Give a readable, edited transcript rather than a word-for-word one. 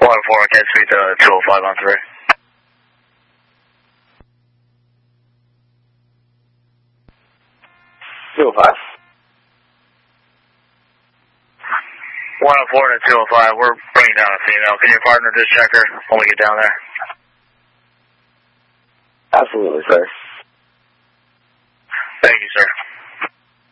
104, okay, suite 205 on 3. Two 05. 104 to 205, we're bringing down a female. Can your partner just check her when we get down there? Absolutely, sir.